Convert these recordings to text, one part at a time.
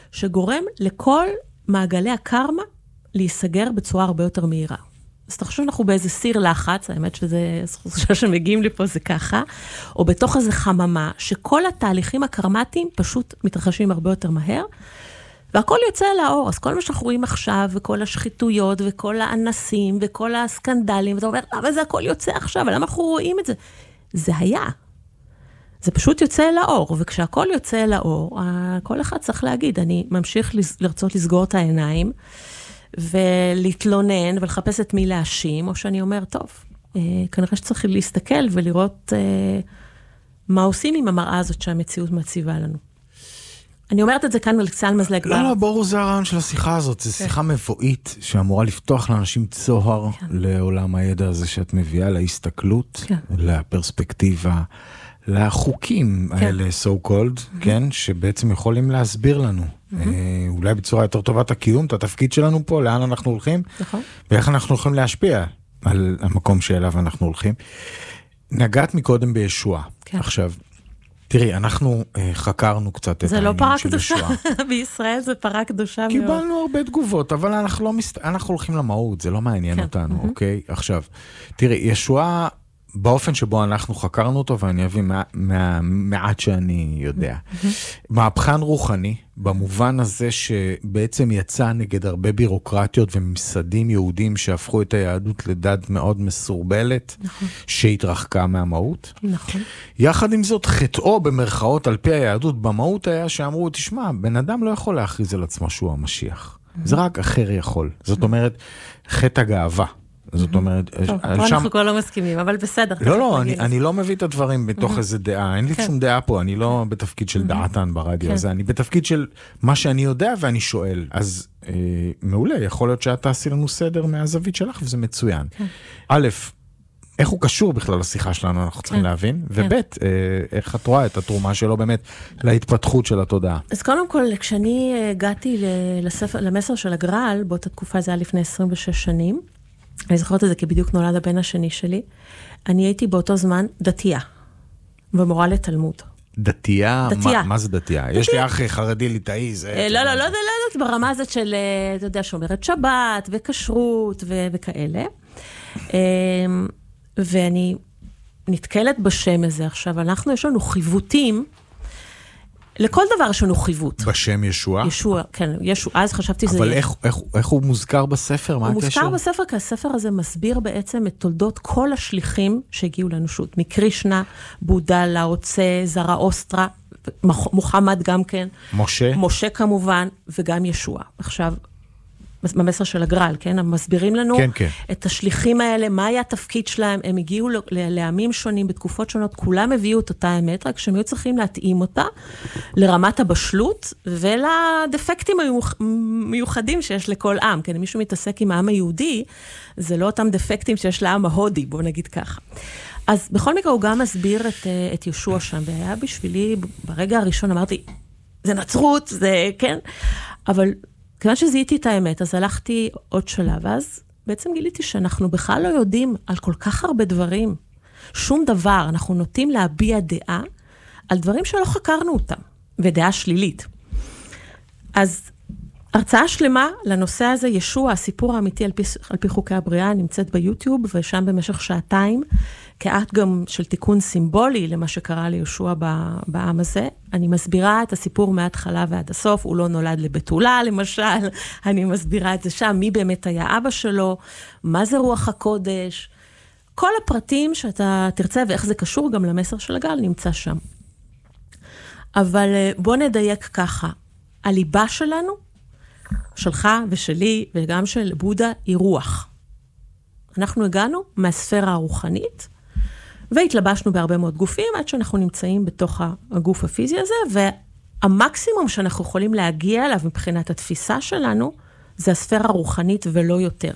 שגורם לכל מעגלי הקרמה להיסגר בצורה הרבה יותר מהירה. אז תחשוב, אנחנו באיזה סיר לחץ, האמת שזה, שמגיעים לי פה זה ככה, או בתוך איזה חממה, שכל התהליכים הקרמטיים פשוט מתרחשים הרבה יותר מהר, והכל יוצא אל האור. אז כל מה שאנחנו רואים עכשיו, וכל השחיתויות, וכל האנסים, וכל הסקנדלים, ואתה אומר, למה זה הכל יוצא עכשיו? למה אנחנו רואים את זה? זה היה. זה פשוט יוצא אל האור, וכשהכל יוצא אל האור, כל אחד צריך להגיד, אני ממשיך לרצות לסגור את העיניים, ולהתלונן, ולחפש את מי להאשים, או שאני אומר, טוב, כנראה שצריך להסתכל, ולראות מה עושים עם המראה הזאת, שהמציאות מציבה לנו. אני אומרת את זה כאן על קצה על מזלג. לא, ברור, זה הרעיון של השיחה הזאת, זו שיחה מבואית, שאמורה לפתוח לאנשים צוהר, לעולם הידע הזה שאת מביאה, להסתכלות, לפרספקטיבה, לחוקים האלה, so called, כן, שבעצם יכולים להסביר לנו, אולי בצורה יותר טובת הקיום, את התפקיד שלנו פה, לאן אנחנו הולכים, ואיך אנחנו יכולים להשפיע על המקום שאליו אנחנו הולכים. נגעת מקודם בישוע. עכשיו, תראי, אנחנו חקרנו קצת את העניין של ישוע. זה לא פרה קדושה, בישראל זה פרה קדושה מאוד. קיבלנו הרבה תגובות, אבל אנחנו הולכים למהות, זה לא מעניין אותנו, אוקיי? עכשיו, תראי, ישוע, באופן שבו אנחנו חקרנו אותו, ואני אביא מעט שאני יודע. מהפכן רוחני, במובן הזה שבעצם יצא נגד הרבה בירוקרטיות וממסדים יהודים שהפכו את היהדות לדת מאוד מסורבלת, שהתרחקה מהמהות. נכון. יחד עם זאת, חטאו במרכאות על פי היהדות במהות היה שאמרו, תשמע, בן אדם לא יכול להכריז על עצמו שהוא המשיח. זה רק אחר יכול. זאת אומרת, חטא הגאווה. זאת אומרת, טוב, פה אנחנו כבר לא מסכימים, אבל בסדר. לא, אני לא מביא את הדברים בתוך איזה דעה, אין לי שום דעה פה, אני לא בתפקיד של דעתן ברדיו הזה, אני בתפקיד של מה שאני יודע ואני שואל, אז מעולה, יכול להיות שאת תעשי לנו סדר מהזווית שלך, וזה מצוין. א', איך הוא קשור בכלל לשיחה שלנו, אנחנו צריכים להבין, וב', איך את רואה את התרומה שלו באמת להתפתחות של התודעה. אז קודם כל, כשאני הגעתי למסר של הגר"ל, באותה תקופה זה היה לפני 26 שנים, אני זוכרת את זה כי בדיוק נולד הבן השני שלי. אני הייתי באותו זמן דתייה, ומורה לתלמוד. דתייה? מה זה דתייה? יש לי אח חרדי ליטאי, זה... לא, ברמה הזאת של, אתה יודע, שומרת שבת, וכשרות, וכאלה. ואני נתקלת בשם הזה עכשיו, יש לנו חיוותים, לכל דבר יש לנו חיוות. בשם ישוע? ישוע, כן, ישוע, אז חשבתי שזה... אבל איך הוא מוזכר בספר? מה הקשר? הוא מוזכר בספר, כי הספר הזה מסביר בעצם את תולדות כל השליחים שהגיעו לאנושות, מקרישנה, בודה, לאוצה, זרעוסטרה, מוחמד גם כן. משה כמובן, וגם ישוע. עכשיו, במסר של הגר"ל, כן? הם מסבירים לנו את השליחים האלה, מה היה התפקיד שלהם, הם הגיעו לעמים שונים, בתקופות שונות, כולם הביאו את אותה אמת, רק שהם היו צריכים להתאים אותה לרמת הבשלות, ולדפקטים המיוחדים שיש לכל עם, כן? מישהו מתעסק עם העם היהודי, זה לא אותם דפקטים שיש לעם ההודי, בוא נגיד ככה. אז בכל מקרה הוא גם מסביר את ישוע שם, והיה בשבילי, ברגע הראשון אמרתי, זה נצרות, זה, כן? אבל כיוון שזיהיתי את האמת, אז הלכתי עוד שלב, ואז בעצם גיליתי שאנחנו בכלל לא יודעים על כל כך הרבה דברים. שום דבר, אנחנו נוטים להביע דעה על דברים שלא חקרנו אותם, ודעה שלילית. אז הרצאה שלמה לנושא הזה, ישוע, הסיפור האמיתי על פי חוקי הבריאה, נמצאת ביוטיוב, ושם במשך שעתיים, כאקט גם של תיקון סימבולי למה שקרה לישוע בעם הזה. אני מסבירה את הסיפור מההתחלה ועד הסוף, הוא לא נולד לבתולה למשל, אני מסבירה את זה שם, מי באמת היה אבא שלו, מה זה רוח הקודש, כל הפרטים שאתה תרצה ואיך זה קשור גם למסר של הגל נמצא שם. אבל בוא נדייק ככה, הליבה שלנו, שלך ושלי וגם של בודה, היא רוח. אנחנו הגענו מהספירה הרוחנית, והתלבשנו בהרבה מאוד גופים, עד שאנחנו נמצאים בתוך הגוף הפיזי הזה, והמקסימום שאנחנו יכולים להגיע אליו מבחינת התפיסה שלנו, זה הספירה הרוחנית ולא יותר.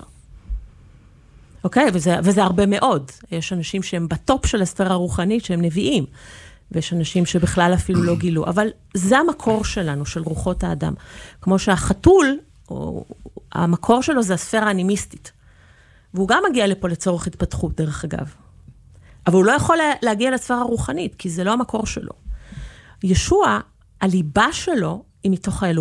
אוקיי? וזה הרבה מאוד. יש אנשים שהם בטופ של הספירה הרוחנית, שהם נביאים, ויש אנשים שבכלל אפילו לא גילו, אבל זה המקור שלנו, של רוחות האדם. כמו שהחתול, המקור שלו זה הספירה האנימיסטית. והוא גם מגיע לפה לצורך התפתחות, דרך אגב. אבל הוא לא יכול להגיע לספירה הרוחנית, כי זה לא המקור שלו. ישוע, הליבה שלו, היא מתוך האלוהים.